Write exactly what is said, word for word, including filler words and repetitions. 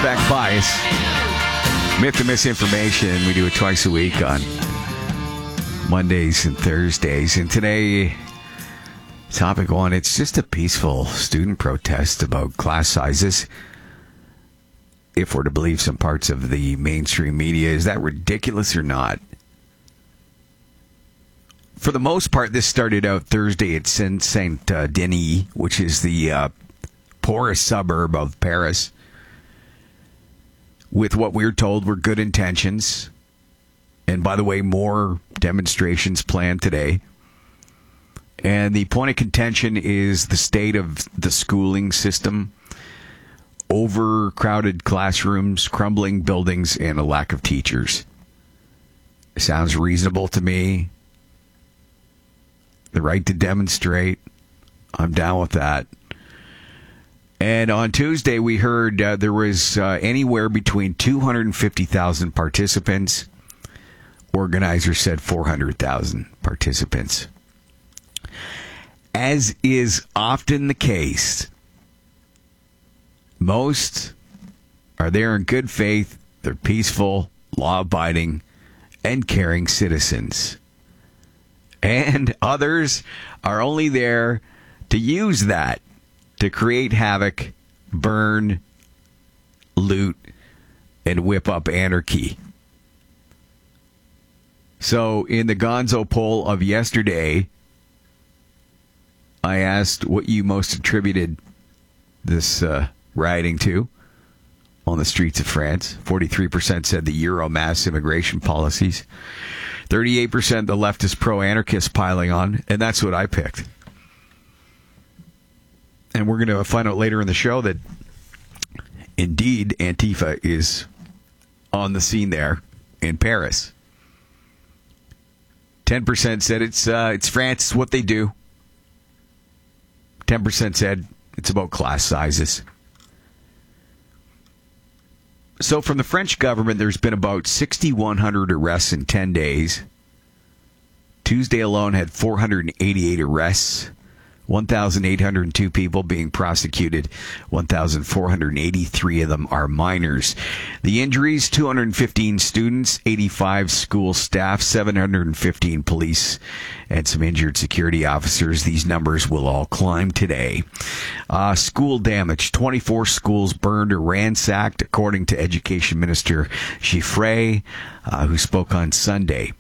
Suspect Bias. Myth and Misinformation. We do it twice a week on Mondays and Thursdays. And today, topic one, it's just a peaceful student protest about class sizes. If we're to believe some parts of the mainstream media, is that ridiculous or not? For the most part, this started out Thursday at Saint Uh, Denis, which is the uh, poorest suburb of Paris, with what we're told were good intentions. And by the way, more demonstrations planned today. And the point of contention is the state of the schooling system, overcrowded classrooms, crumbling buildings, and a lack of teachers. Sounds reasonable to me. The right to demonstrate, I'm down with that. And on Tuesday, we heard uh, there was uh, anywhere between two hundred fifty thousand participants. Organizers said four hundred thousand participants. As is often the case, most are there in good faith. They're peaceful, law-abiding, and caring citizens. And others are only there to use that to create havoc, burn, loot, and whip up anarchy. So in the Gonzo poll of yesterday, I asked what you most attributed this uh, rioting to on the streets of France. forty-three percent said the Euro mass immigration policies. thirty-eight percent the leftist pro-anarchists piling on, and that's what I picked. And we're going to find out later in the show that indeed Antifa is on the scene there in Paris. ten percent said it's uh, it's France, what they do. ten percent said it's about class sizes. So from the French government, there's been about six thousand one hundred arrests in ten days. Tuesday alone had four hundred eighty-eight arrests, one thousand eight hundred two people being prosecuted. one thousand four hundred eighty-three of them are minors. The injuries, two hundred fifteen students, eighty-five school staff, seven hundred fifteen police, and some injured security officers. These numbers will all climb today. Uh, school damage, twenty-four schools burned or ransacked, according to Education Minister Giffray, uh, who spoke on Sunday.